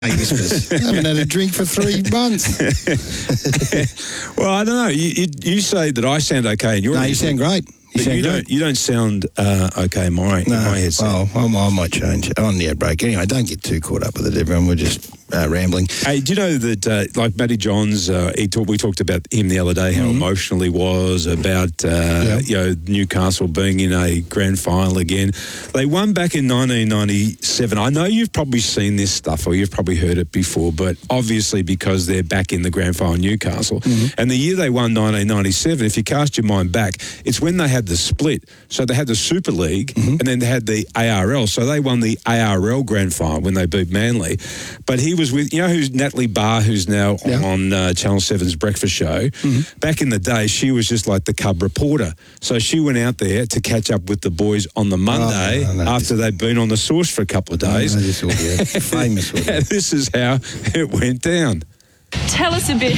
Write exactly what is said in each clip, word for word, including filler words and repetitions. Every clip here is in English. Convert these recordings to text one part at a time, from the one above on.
Whispers. I haven't had a drink for three months. Well, I don't know. You, you, you say that I sound okay in your No, you sound great. You, sound you great. don't. You don't sound uh, okay in my, No, in my headset. well, I, I might change on the outbreak. Anyway, don't get too caught up with it, everyone. We're just uh, rambling. Hey, do you know that, uh, like Matty Johns, uh, he talk, we talked about him the other day, how Mm-hmm. emotional he was about, uh, Yeah. you know, Newcastle being in a grand final again. They won back in nineteen ninety-seven. I know you've probably seen this stuff or you've probably heard it before, but obviously because they're back in the grand final, Newcastle. Mm-hmm. And the year they won nineteen ninety-seven, if you cast your mind back, it's when they had the split. So they had the Super League Mm-hmm. and then they had the A R L. So they won the A R L grand final when they beat Manly. But he was with, you know who's Natalie Barr, who's now Yeah. on uh, Channel seven's Breakfast Show. Mm-hmm. Back in the day, she was just like the cub reporter. So she went out there to catch up with the boys on the Monday Oh, no, no, after they'd been on the source for a couple of days. No, this will be a famous audio. And this is how it went down. Tell us a bit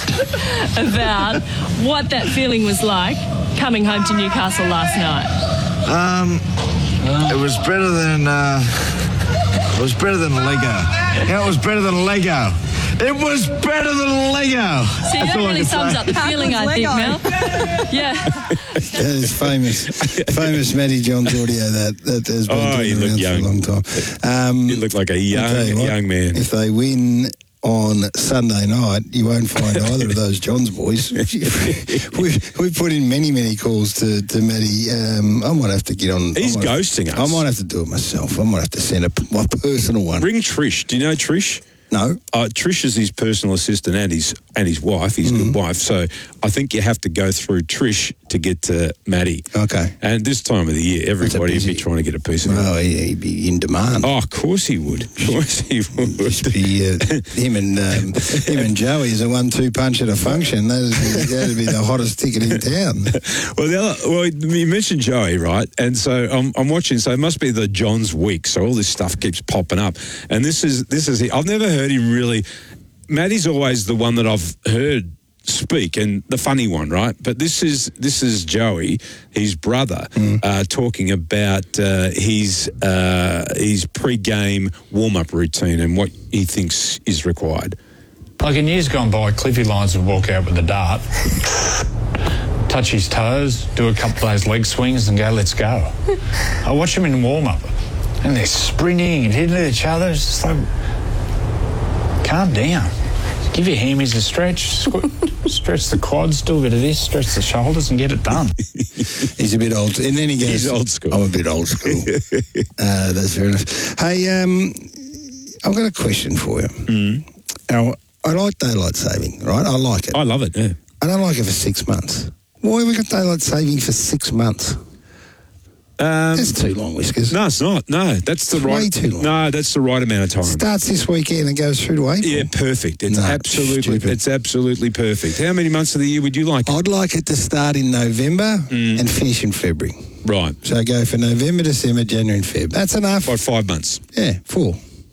about what that feeling was like coming home to Newcastle last night. Um, it was better than uh, it was better than Lego. Yeah, it was better than Lego. It was better than Lego. See, that really sums up the feeling, I think, Mel. Yeah. That is famous, famous Matty Johns audio that, that has been Oh, doing you look around for young. a long time. Um, You look like a I'll tell young, you what, young man. If they win on Sunday night, you won't find either of those Johns boys. we've, we've put in many, many calls to, to Matty. Um, I might have to get on. He's I might, ghosting us. I might have to do it myself. I might have to send a, my personal one. Ring Trish. Do you know Trish? No. Uh, Trish is his personal assistant and his and his wife, his Mm-hmm. good wife. So I think you have to go through Trish to get to Matty. Okay. And this time of the year, everybody would busy- be trying to get a piece of him. Oh, he, he'd be in demand. Oh, of course he would. Of course he would. Just be uh, him and um, him and Joey as a one-two punch at a function. That'd be, that'd be the hottest ticket in town. Well, the other, well, you mentioned Joey, right? And so I'm, I'm watching. So it must be the Johns week. So all this stuff keeps popping up, and this is this is. I've never heard him really. Matty's always the one that I've heard speak, and the funny one, right? But this is this is Joey, his brother, Mm. uh, talking about uh, his uh, his pre-game warm-up routine and what he thinks is required. Like in years gone by, Cliffy Lyons would walk out with a dart, touch his toes, do a couple of those leg swings and go, let's go. I watch him in warm-up and they're sprinting and hitting each other. It's just like, calm down. Give your hammies a stretch, squ- stretch the quads, do a bit of this, stretch the shoulders and get it done. He's a bit old, and then he goes, He's old school. I'm a bit old school. uh, that's fair enough. Hey, um, I've got a question for you. Mm. Now, I like daylight saving, right? I like it. I love it. Yeah. I don't like it for six months. Why have we got daylight saving for six months? Um, That's too long, Whiskers. no, it's not. No, that's the It's right. way too long. No, that's the right amount of time. Starts this weekend and goes through to April. Yeah, perfect. It's No, absolutely, stupid. it's absolutely perfect. How many months of the year would you like? I'd like it to start in November Mm. and finish in February. Right, So go for November, December, January and Feb. That's enough. by five months. Yeah, four.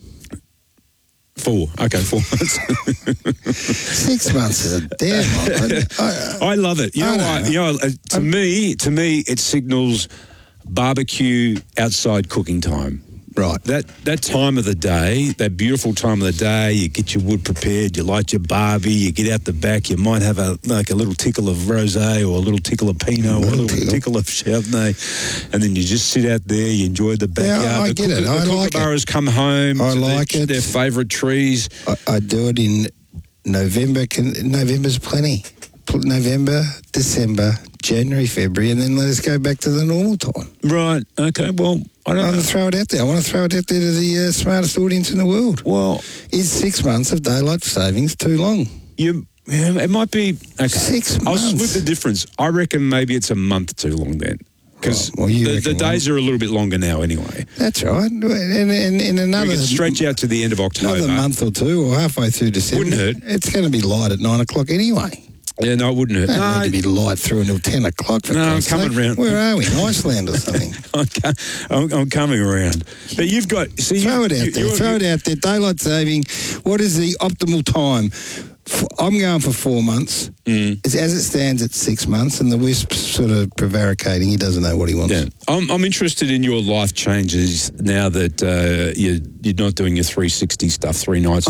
Four. Okay, four months. Six months is a damn lot. I, I, I love it. You know I know. why? You know, uh, to me, to me, it signals barbecue outside cooking time. right. That that time of the day, that beautiful time of the day, you get your wood prepared, you light your barbie, you get out the back, you might have a like a little tickle of rosé or a little tickle of Pinot or a little tickle. tickle of Chardonnay, and then you just sit out there, you enjoy the backyard. Yeah, I the get it. kooka- I the like it. kookaburras come home I to like their, it. their favourite trees. I, I do it in November. Can, November's plenty. Pl- November, December, January, February, and then let us go back to the normal time. Right. Okay. Well, I I don't want know. to throw it out there. I want to throw it out there to the uh, smartest audience in the world. Well, Is six months of daylight savings too long? you. Yeah, it might be okay. Six I'll months. split the difference. I reckon maybe it's a month too long then, because Right, well, you the, the reckon days are a little bit longer now anyway. That's right. And in, in another We can stretch out to the end of October. another month or two, or halfway through December, Wouldn't hurt. It's going to be light at nine o'clock anyway. Yeah, no, it wouldn't hurt. Don't No, need to be light through until ten o'clock. For No, I'm Christ's coming sake. round. Where are we? Iceland or something? I'm, co- I'm, I'm coming around. But you've got... See, Throw you, it out you, there. you're- Throw it out there. Daylight saving. What is the optimal time? F- I'm going for four months. Mm. It's, as it stands, at six months, and the Wisp's sort of prevaricating. He doesn't know what he wants. Yeah. I'm, I'm interested in your life changes now that uh, you're, you're not doing your three sixty stuff three nights.